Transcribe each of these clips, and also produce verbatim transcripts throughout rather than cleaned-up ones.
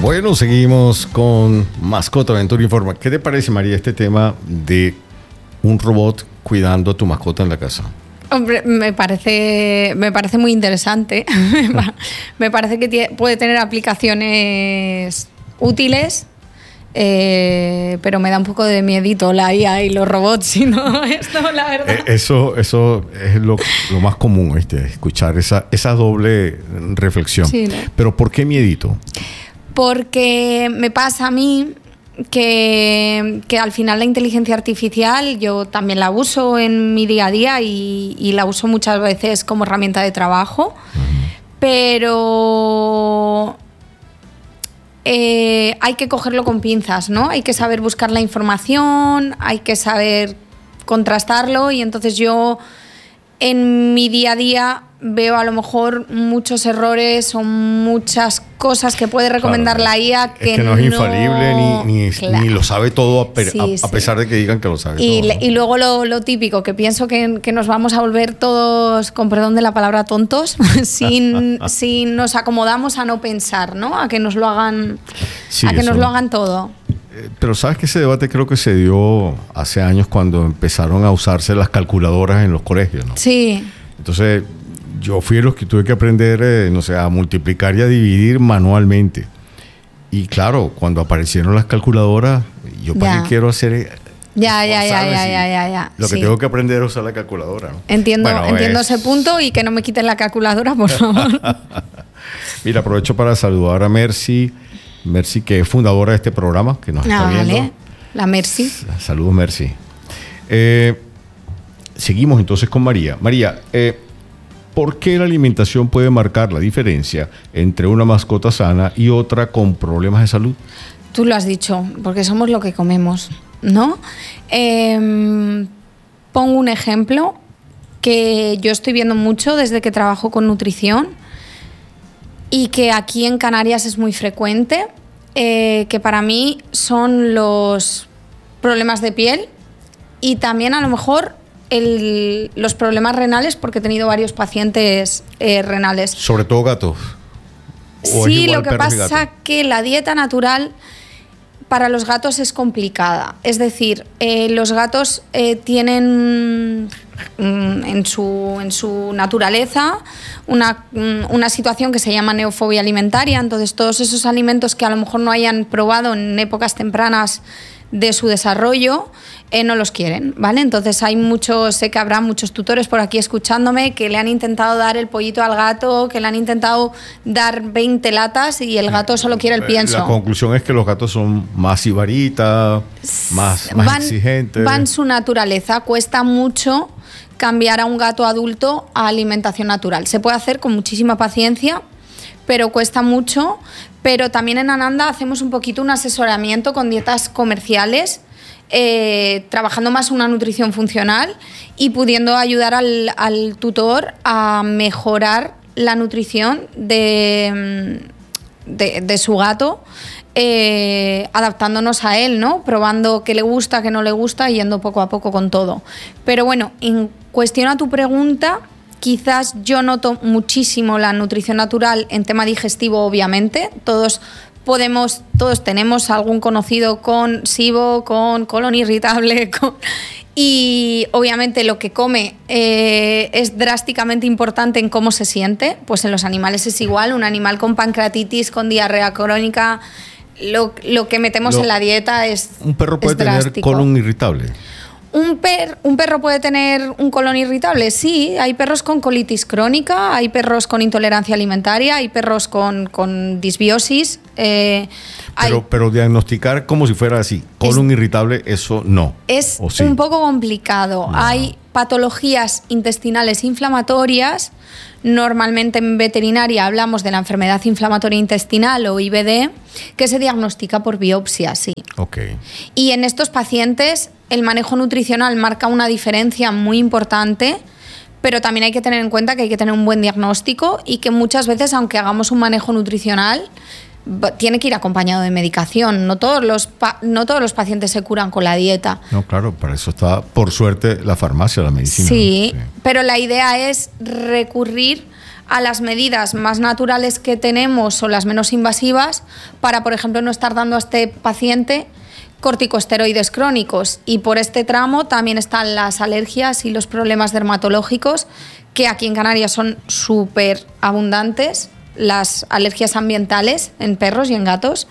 Bueno, seguimos con Mascota Aventura Informa. ¿Qué te parece, María, este tema de un robot cuidando a tu mascota en la casa? Hombre, me parece, me parece muy interesante. Me parece que tiene, puede tener aplicaciones útiles, eh, pero me da un poco de miedito la I A y los robots, y no esto, la verdad. Eh, eso, eso es lo, lo más común, ¿viste? Escuchar esa, esa doble reflexión. Sí, ¿no? Pero ¿por qué miedito? Porque me pasa a mí que, que al final la inteligencia artificial yo también la uso en mi día a día y, y la uso muchas veces como herramienta de trabajo, uh-huh. pero eh, hay que cogerlo con pinzas, ¿no? Hay que saber buscar la información, hay que saber contrastarlo, y entonces yo en mi día a día veo a lo mejor muchos errores o muchas cosas que puede recomendar, claro, la I A que, es que no es infalible no, ni, ni, claro. ni lo sabe todo a, pe- sí, a, sí. a pesar de que digan que lo sabe y, todo, ¿no? Y luego lo, lo típico, que pienso que, que nos vamos a volver todos, con perdón de la palabra, tontos si, si nos acomodamos a no pensar, ¿no? A que nos lo hagan, sí, a que eso. nos lo hagan todo. Pero sabes que ese debate creo que se dio hace años cuando empezaron a usarse las calculadoras en los colegios, ¿no? Sí. Entonces yo fui de los que tuve que aprender, eh, no sé, a multiplicar y a dividir manualmente. Y claro, cuando aparecieron las calculadoras, yo para qué quiero hacer... Ya, ya, ya, ya, ya, ya, ya. Lo que sí. tengo que aprender es usar la calculadora, ¿no? Entiendo, bueno, entiendo es... ese punto, y que no me quiten la calculadora, por favor. Mira, aprovecho para saludar a Mercy. Mercy, que es fundadora de este programa, que nos ah, está viendo. Vale. La Mercy. Saludos, Mercy. Eh, seguimos entonces con María. María, eh, ¿por qué la alimentación puede marcar la diferencia entre una mascota sana y otra con problemas de salud? Tú lo has dicho, porque somos lo que comemos, ¿no? Eh, pongo un ejemplo que yo estoy viendo mucho desde que trabajo con nutrición, y que aquí en Canarias es muy frecuente, eh, que para mí son los problemas de piel y también a lo mejor el, los problemas renales, porque he tenido varios pacientes eh, renales. ¿Sobre todo gatos? Sí, lo que pasa es que la dieta natural para los gatos es complicada. Es decir, eh, los gatos eh, tienen en su, en su naturaleza una, una situación que se llama neofobia alimentaria. Entonces todos esos alimentos que a lo mejor no hayan probado en épocas tempranas de su desarrollo, eh, no los quieren, ¿vale? Entonces hay muchos, sé que habrá muchos tutores por aquí escuchándome que le han intentado dar el pollito al gato, que le han intentado dar veinte latas y el gato solo quiere el pienso. La conclusión es que los gatos son más sibaritas, más, más van, exigentes. Van su naturaleza, cuesta mucho cambiar a un gato adulto a alimentación natural. Se puede hacer con muchísima paciencia, pero cuesta mucho. Pero también en Ananda hacemos un poquito un asesoramiento con dietas comerciales, eh, trabajando más una nutrición funcional y pudiendo ayudar al, al tutor a mejorar la nutrición de, de, de su gato, eh, adaptándonos a él, ¿no? Probando qué le gusta, qué no le gusta, y yendo poco a poco con todo. Pero bueno, en cuestión a tu pregunta, quizás yo noto muchísimo la nutrición natural en tema digestivo, obviamente. Todos podemos, todos tenemos algún conocido con S I B O, con colon irritable, con... y obviamente lo que come eh, es drásticamente importante en cómo se siente. Pues en los animales es igual. Un animal con pancreatitis, con diarrea crónica, lo, lo que metemos lo, en la dieta es un perro puede tener drástico. Colon irritable. ¿Un, per, ¿Un perro puede tener un colon irritable? Sí, hay perros con colitis crónica, hay perros con intolerancia alimentaria, hay perros con, con disbiosis. Eh, pero, hay, pero diagnosticar como si fuera así, colon es, irritable, eso no. Es sí? un poco complicado. No. Hay patologías intestinales inflamatorias. Normalmente en veterinaria hablamos de la enfermedad inflamatoria intestinal o I B D, que se diagnostica por biopsia, sí. Okay. Y en estos pacientes el manejo nutricional marca una diferencia muy importante, pero también hay que tener en cuenta que hay que tener un buen diagnóstico y que muchas veces, aunque hagamos un manejo nutricional, tiene que ir acompañado de medicación. No todos los pa- no todos los pacientes se curan con la dieta. No, claro, para eso está, por suerte, la farmacia, la medicina. Sí, sí, pero la idea es recurrir a las medidas más naturales que tenemos o las menos invasivas para, por ejemplo, no estar dando a este paciente corticosteroides crónicos. Y por este tramo también están las alergias y los problemas dermatológicos, que aquí en Canarias son súper abundantes, las alergias ambientales en perros y en gatos.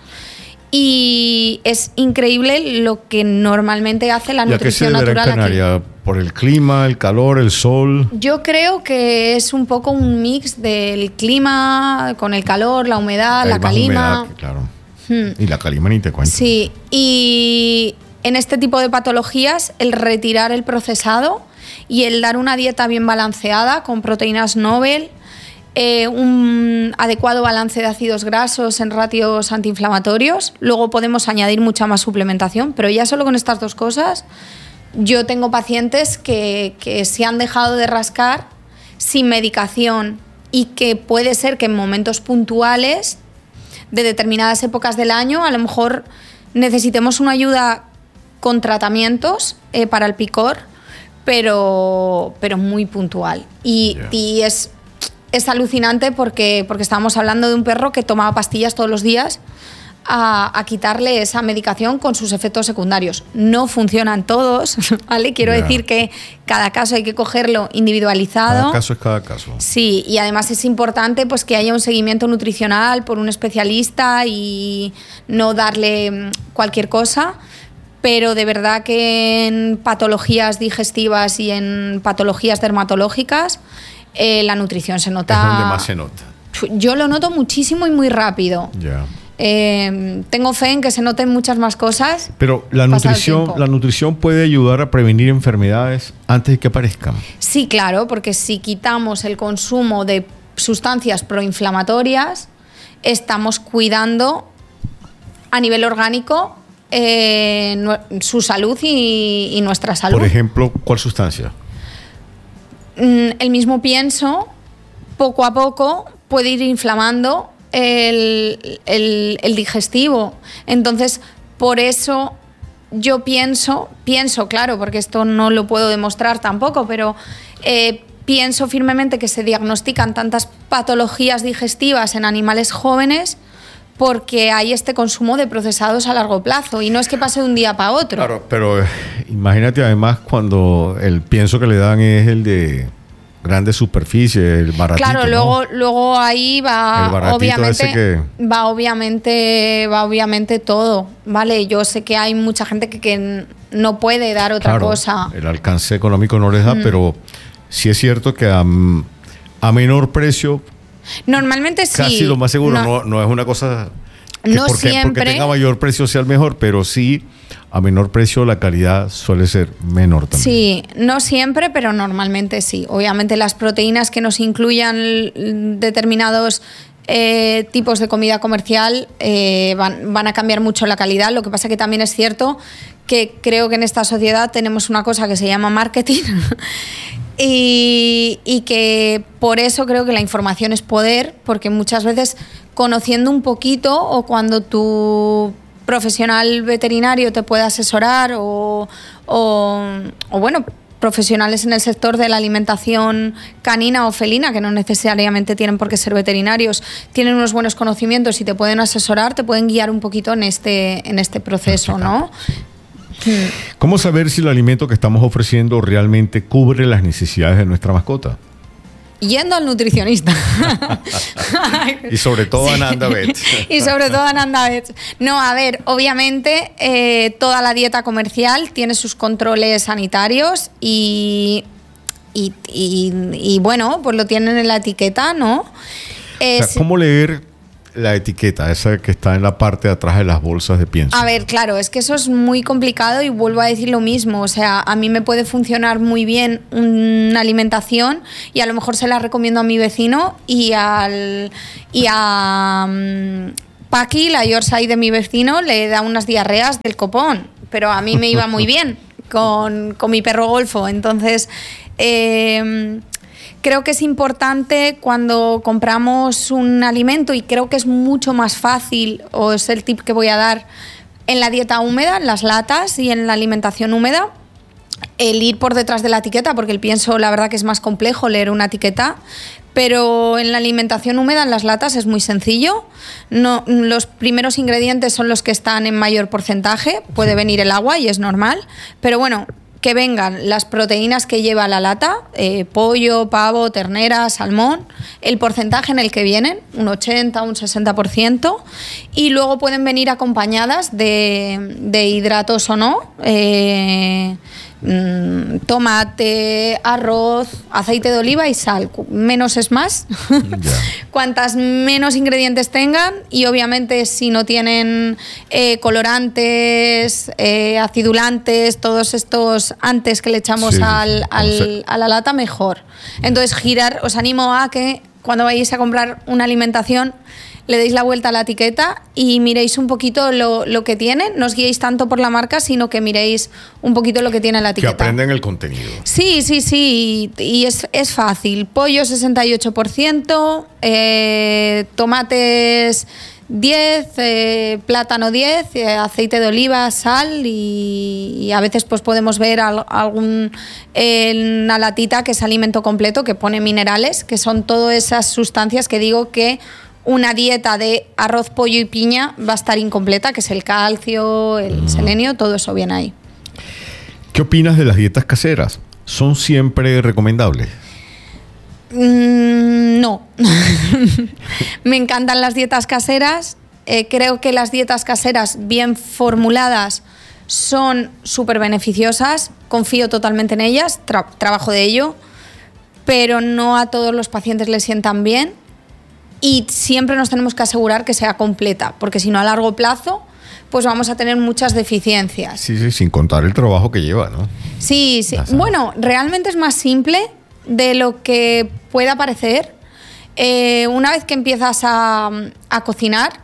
Y es increíble lo que normalmente hace la nutrición natural aquí. ¿Y a qué se deberá en Canarias? ¿Por el clima, el calor, el sol? Yo creo que es un poco un mix del clima con el calor, la humedad, Hay la más calima. humedad, claro. Hmm. Y la calima ni te cuento. Sí, y en este tipo de patologías el retirar el procesado y el dar una dieta bien balanceada con proteínas Nobel, Eh, un adecuado balance de ácidos grasos en ratios antiinflamatorios. Luego podemos añadir mucha más suplementación, pero ya solo con estas dos cosas, yo tengo pacientes que, que se han dejado de rascar sin medicación y que puede ser que en momentos puntuales de determinadas épocas del año a lo mejor necesitemos una ayuda con tratamientos eh, para el picor, pero, pero muy puntual. Y, yeah. y es... Es alucinante porque, porque estábamos hablando de un perro que tomaba pastillas todos los días a, a quitarle esa medicación con sus efectos secundarios. No funcionan todos, ¿vale? Quiero yeah. decir que cada caso hay que cogerlo individualizado. Cada caso es cada caso. Sí, y además es importante pues, que haya un seguimiento nutricional por un especialista y no darle cualquier cosa. Pero de verdad que en patologías digestivas y en patologías dermatológicas Eh, la nutrición se nota. Es donde más se nota. Yo lo noto muchísimo y muy rápido. Yeah. Eh, tengo fe en que se noten muchas más cosas. Pero la nutrición, la nutrición puede ayudar a prevenir enfermedades antes de que aparezcan. Sí, claro, porque si quitamos el consumo de sustancias proinflamatorias, estamos cuidando a nivel orgánico eh, su salud y, y nuestra salud. Por ejemplo, ¿cuál sustancia? El mismo pienso, poco a poco, puede ir inflamando el, el, el digestivo. Entonces, por eso yo pienso, pienso, claro, porque esto no lo puedo demostrar tampoco, pero eh, pienso firmemente que se diagnostican tantas patologías digestivas en animales jóvenes porque hay este consumo de procesados a largo plazo y no es que pase de un día para otro. Claro, pero eh, imagínate además cuando el pienso que le dan es el de grandes superficies, el baratito. Claro, luego, ¿no? luego ahí va obviamente, que... va obviamente, va obviamente todo, ¿vale? Yo sé que hay mucha gente que, que no puede dar otra claro, cosa. El alcance económico no les da, mm. pero sí es cierto que a, a menor precio. Normalmente sí. Casi lo más seguro, no, no, no es una cosa que no porque, siempre. porque tenga mayor precio sea el mejor, pero sí a menor precio la calidad suele ser menor también. Sí, no siempre, pero normalmente sí. Obviamente las proteínas que nos incluyan determinados eh, tipos de comida comercial eh, van, van a cambiar mucho la calidad. Lo que pasa que también es cierto que creo que en esta sociedad tenemos una cosa que se llama marketing. Y, y que por eso creo que la información es poder, porque muchas veces conociendo un poquito o cuando tu profesional veterinario te puede asesorar o, o, o bueno, profesionales en el sector de la alimentación canina o felina, que no necesariamente tienen por qué ser veterinarios, tienen unos buenos conocimientos y te pueden asesorar, te pueden guiar un poquito en este, en este proceso, ¿no? ¿Cómo saber si el alimento que estamos ofreciendo realmente cubre las necesidades de nuestra mascota? Yendo al nutricionista. Y sobre todo sí. a Ananda Vet. Y sobre todo a Ananda Vet. No, a ver, obviamente eh, toda la dieta comercial tiene sus controles sanitarios y, y, y, y bueno, pues lo tienen en la etiqueta, ¿no? Eh, o sea, ¿cómo leer la etiqueta, esa que está en la parte de atrás de las bolsas de pienso? A ver, claro, es que eso es muy complicado y vuelvo a decir lo mismo. O sea, a mí me puede funcionar muy bien una alimentación y a lo mejor se la recomiendo a mi vecino y al y a um, Paqui, la Yorkshire de mi vecino, le da unas diarreas del copón, pero a mí me iba muy bien con, con mi perro golfo. Entonces, eh, creo que es importante cuando compramos un alimento, y creo que es mucho más fácil, o es el tip que voy a dar, en la dieta húmeda, en las latas y en la alimentación húmeda, el ir por detrás de la etiqueta, porque el pienso, la verdad que es más complejo leer una etiqueta, Pero en la alimentación húmeda, en las latas, es muy sencillo. No, los primeros ingredientes son los que están en mayor porcentaje. Puede sí. venir el agua y es normal. Pero bueno, que vengan las proteínas que lleva la lata, eh, pollo, pavo, ternera, salmón, el porcentaje en el que vienen, un ochenta, un sesenta por ciento, y luego pueden venir acompañadas de, de hidratos o no, eh, mmm, tomate, arroz, aceite de oliva y sal. Menos es más. Yeah. Cuantas menos ingredientes tengan, y obviamente si no tienen eh, colorantes, eh, acidulantes, todos estos antes que le echamos sí, al, al, a la lata, mejor. Entonces girar, os animo a que cuando vayáis a comprar una alimentación le deis la vuelta a la etiqueta y miréis un poquito lo, lo que tiene. No os guiéis tanto por la marca, sino que miréis un poquito lo que tiene la etiqueta. Que aprenden el contenido. Sí, sí, sí. Y es, es fácil. Pollo sesenta y ocho por ciento, eh, tomates diez, eh, plátano diez, eh, aceite de oliva, sal y, y a veces pues podemos ver al, algún eh, una latita que es alimento completo que pone minerales, que son todas esas sustancias que digo que una dieta de arroz, pollo y piña va a estar incompleta, que es el calcio, el mm. selenio, todo eso viene ahí. ¿Qué opinas de las dietas caseras? ¿Son siempre recomendables? Mm, no. Me encantan las dietas caseras. Eh, creo que las dietas caseras bien formuladas son súper beneficiosas. Confío totalmente en ellas, tra- trabajo de ello, pero no a todos los pacientes les sientan bien. Y siempre nos tenemos que asegurar que sea completa, porque si no a largo plazo pues vamos a tener muchas deficiencias. Sí, sí, sin contar el trabajo que lleva, ¿no? Sí, sí. Bueno, realmente es más simple de lo que pueda parecer. Eh, una vez que empiezas a, a cocinar,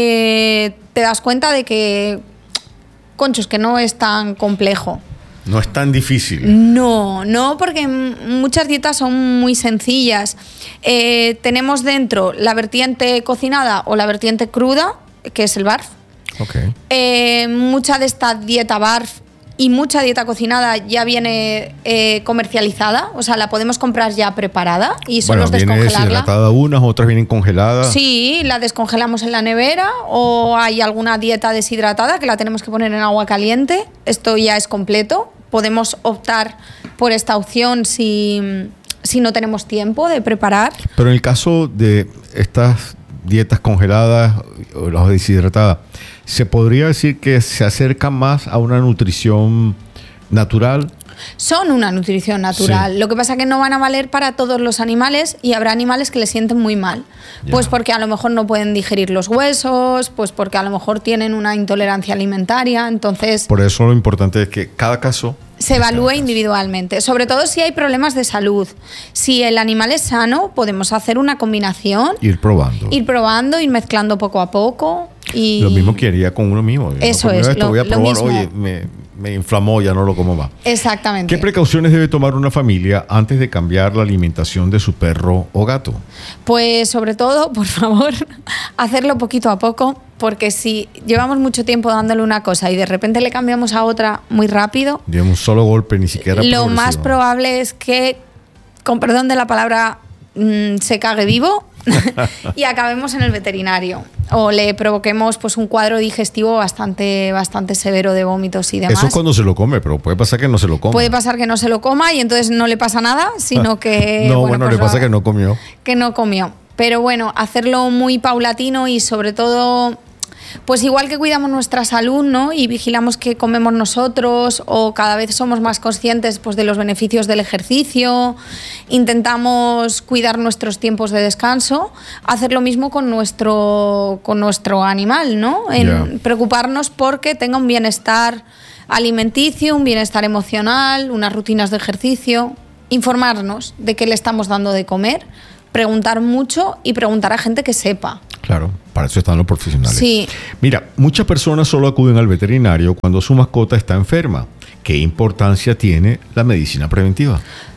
eh, te das cuenta de que, conchos, que no es tan complejo. No es tan difícil. No, no, porque muchas dietas son muy sencillas. Eh, tenemos dentro la vertiente cocinada o la vertiente cruda, que es el barf. Okay. Eh, mucha de esta dieta barf y mucha dieta cocinada ya viene eh, comercializada, o sea, la podemos comprar ya preparada y solo bueno, es viene descongelarla. deshidratada unas, otras vienen congeladas. Sí, la descongelamos en la nevera, o hay alguna dieta deshidratada que la tenemos que poner en agua caliente. Esto ya es completo. Podemos optar por esta opción si, si no tenemos tiempo de preparar. Pero en el caso de estas dietas congeladas o las deshidratadas, ¿se podría decir que se acercan más a una nutrición natural? Son una nutrición natural. Sí. Lo que pasa es que no van a valer para todos los animales y habrá animales que les sienten muy mal. Ya. Pues porque a lo mejor no pueden digerir los huesos, pues porque a lo mejor tienen una intolerancia alimentaria. Entonces, por eso lo importante es que cada caso se evalúe individualmente, sobre todo si hay problemas de salud. Si el animal es sano, podemos hacer una combinación. Ir probando. Ir probando, ir mezclando poco a poco. Y lo mismo que haría con uno mismo. Eso es, esto lo, voy a probar, lo mismo. Oye, me, me inflamó, ya no lo como más. Exactamente. ¿Qué precauciones debe tomar una familia antes de cambiar la alimentación de su perro o gato? Pues sobre todo, por favor, hacerlo poquito a poco, porque si llevamos mucho tiempo dándole una cosa y de repente le cambiamos a otra muy rápido, de un solo golpe, ni siquiera lo más probable es que, con perdón de la palabra, mmm, se cague vivo y acabemos en el veterinario o le provoquemos pues un cuadro digestivo bastante, bastante severo de vómitos y demás. Eso es cuando se lo come, pero puede pasar que no se lo coma. Puede pasar que no se lo coma y entonces no le pasa nada, sino que... no, bueno, bueno pues le pasa que no comió. Que no comió. Pero bueno, hacerlo muy paulatino y sobre todo... Pues igual que cuidamos nuestra salud, ¿no? Y vigilamos qué comemos nosotros, o cada vez somos más conscientes pues, de los beneficios del ejercicio, intentamos cuidar nuestros tiempos de descanso, hacer lo mismo con nuestro, con nuestro animal, ¿no? En yeah. preocuparnos porque tenga un bienestar alimenticio, un bienestar emocional, unas rutinas de ejercicio, informarnos de qué le estamos dando de comer, preguntar mucho y preguntar a gente que sepa. Claro, para eso están los profesionales. Sí. Mira, muchas personas solo acuden al veterinario cuando su mascota está enferma. ¿Qué importancia tiene la medicina preventiva?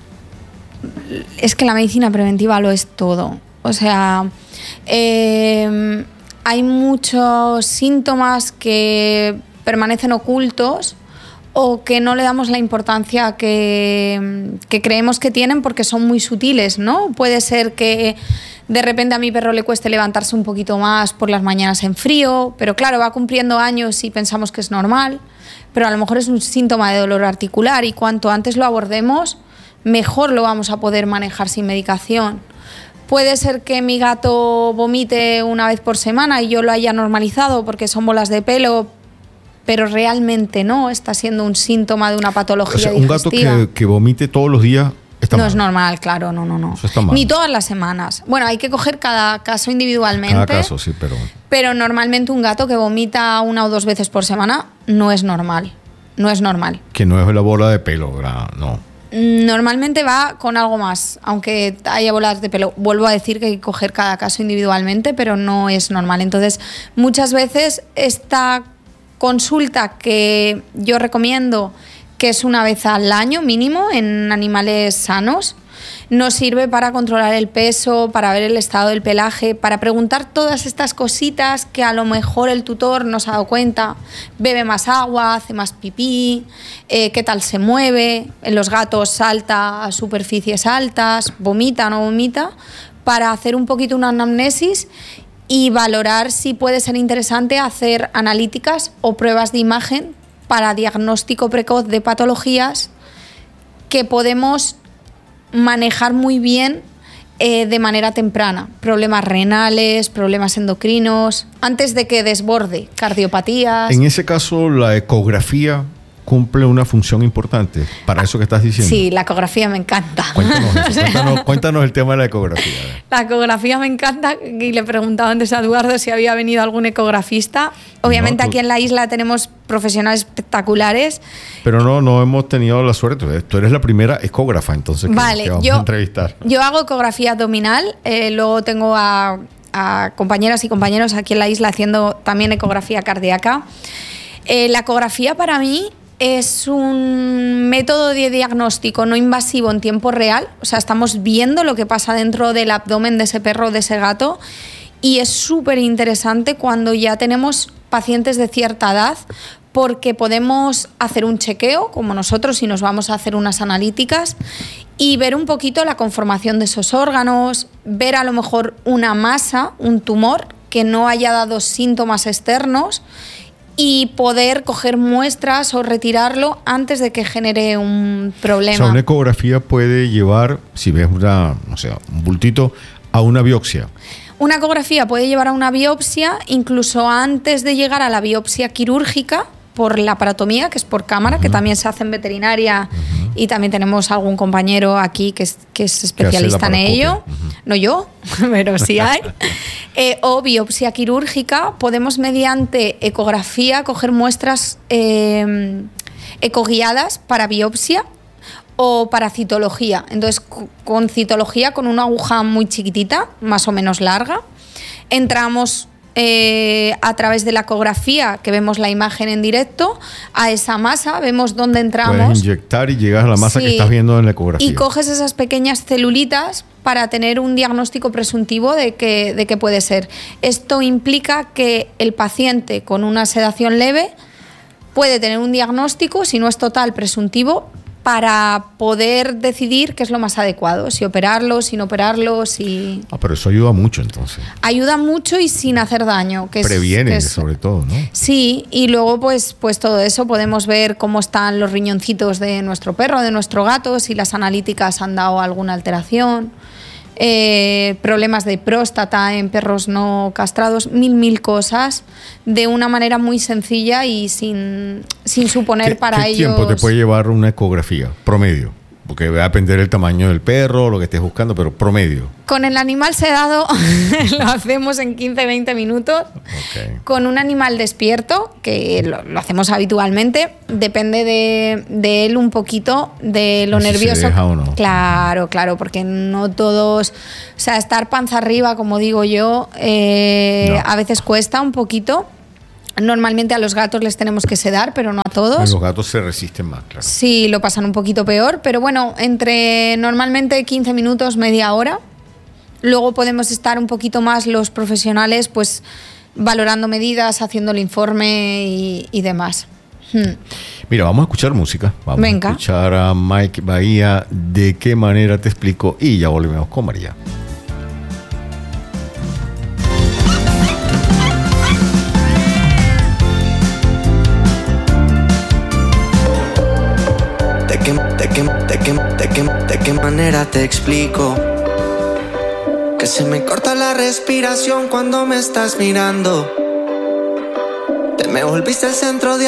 Es que la medicina preventiva lo es todo. O sea, eh, hay muchos síntomas que permanecen ocultos o que no le damos la importancia que, que creemos que tienen porque son muy sutiles, ¿no? Puede ser que de repente a mi perro le cueste levantarse un poquito más por las mañanas en frío, pero claro, va cumpliendo años y pensamos que es normal, pero a lo mejor es un síntoma de dolor articular y cuanto antes lo abordemos, mejor lo vamos a poder manejar sin medicación. Puede ser que mi gato vomite una vez por semana y yo lo haya normalizado porque son bolas de pelo, pero realmente no, está siendo un síntoma de una patología digestiva. O sea, un gato que, que vomite todos los días está no mal. es normal, claro, no, no, no. Eso está mal. Ni todas las semanas. Bueno, hay que coger cada caso individualmente. Cada caso, sí, pero... Pero normalmente un gato que vomita una o dos veces por semana no es normal. No es normal. Que no es la bola de pelo, ¿verdad? No. Normalmente va con algo más, aunque haya bolas de pelo. Vuelvo a decir que hay que coger cada caso individualmente, pero no es normal. Entonces, muchas veces esta consulta que yo recomiendo, que es una vez al año mínimo en animales sanos, nos sirve para controlar el peso, para ver el estado del pelaje, para preguntar todas estas cositas que a lo mejor el tutor no se ha dado cuenta. Bebe más agua, hace más pipí, eh, qué tal se mueve, en los gatos salta a superficies altas, vomita o no vomita, para hacer un poquito una anamnesis y valorar si puede ser interesante hacer analíticas o pruebas de imagen para diagnóstico precoz de patologías que podemos manejar muy bien eh, de manera temprana. Problemas renales, problemas endocrinos, antes de que desborde, cardiopatías. En ese caso, la ecografía cumple una función importante para eso que estás diciendo. Sí, la ecografía me encanta. Cuéntanos, eso, cuéntanos, cuéntanos el tema de la ecografía. La ecografía me encanta y le preguntaba antes a Eduardo si había venido algún ecografista. Obviamente no, tú... aquí en la isla tenemos profesionales espectaculares. Pero no, no hemos tenido la suerte. Tú eres la primera ecógrafa, entonces, que, vale, que vamos yo, a entrevistar. Yo hago ecografía abdominal, eh, luego tengo a, a compañeras y compañeros aquí en la isla haciendo también ecografía cardíaca. Eh, la ecografía para mí es un método de diagnóstico no invasivo en tiempo real, o sea, estamos viendo lo que pasa dentro del abdomen de ese perro o de ese gato y es súper interesante cuando ya tenemos pacientes de cierta edad porque podemos hacer un chequeo, como nosotros, y nos vamos a hacer unas analíticas y ver un poquito la conformación de esos órganos, ver a lo mejor una masa, un tumor que no haya dado síntomas externos y poder coger muestras o retirarlo antes de que genere un problema. O sea, una ecografía puede llevar, si ves una, o sea, un bultito, a una biopsia. Una ecografía puede llevar a una biopsia, incluso antes de llegar a la biopsia quirúrgica, por la paratomía, que es por cámara, uh-huh. que también se hace en veterinaria, uh-huh. y también tenemos algún compañero aquí que es, que es especialista en ello. Uh-huh. No yo, pero sí hay. eh, o biopsia quirúrgica, podemos mediante ecografía coger muestras eh, ecoguiadas para biopsia o para citología. Entonces, con citología, con una aguja muy chiquitita, más o menos larga, entramos Eh, a través de la ecografía, que vemos la imagen en directo, a esa masa, vemos dónde entramos. Puedes inyectar y llegas a la masa sí, que estás viendo en la ecografía. Y coges esas pequeñas celulitas para tener un diagnóstico presuntivo de que, de que puede ser. Esto implica que el paciente con una sedación leve puede tener un diagnóstico, si no es total, presuntivo, para poder decidir qué es lo más adecuado, si operarlo, si no operarlo, si... Ah, pero eso ayuda mucho entonces. Ayuda mucho y sin hacer daño. Que Previene, es, que es, sobre todo, ¿no? Sí, y luego pues, pues todo eso, podemos ver cómo están los riñoncitos de nuestro perro, de nuestro gato, si las analíticas han dado alguna alteración, eh, problemas de próstata en perros no castrados, mil, mil cosas, de una manera muy sencilla y sin, sin suponer ¿Qué, para ¿qué ellos... ¿Qué tiempo te puede llevar una ecografía promedio? Porque va a depender del tamaño del perro, lo que estés buscando, pero promedio. Con el animal sedado lo hacemos en quince a veinte minutos. Okay. Con un animal despierto, que lo, lo hacemos habitualmente, depende de, de él un poquito, de lo si nervioso. Se deja o no. Claro, claro, porque no todos... O sea, estar panza arriba, como digo yo, eh, no. a veces cuesta un poquito. Normalmente a los gatos les tenemos que sedar, pero no a todos. Los gatos se resisten más, claro. Sí, lo pasan un poquito peor, pero bueno, entre normalmente quince minutos, media hora. Luego podemos estar un poquito más los profesionales, pues valorando medidas, haciendo el informe y, y demás. Hmm. Mira, vamos a escuchar música. Vamos Venga. a escuchar a Mike Bahía, ¿De qué manera te explico? Y ya volvemos con María. ¿De qué, de qué, de qué, de qué, de qué manera te explico? Que se me corta la respiración cuando me estás mirando. Te me volviste el centro de